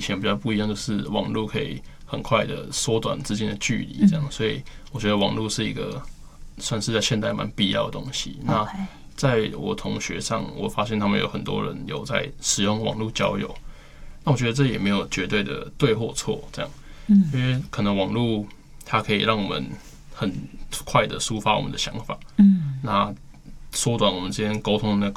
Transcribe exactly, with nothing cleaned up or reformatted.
前比较不一样，就是网络可以很快的缩短之间的距离，这样，所以我觉得网络是一个算是在现代蛮必要的东西。那在我同学上，我发现他们有很多人有在使用网络交友，那我觉得这也没有绝对的对或错，这样，因为可能网络它可以让我们很快的抒发我们的想法，嗯，那缩短我们之间沟通的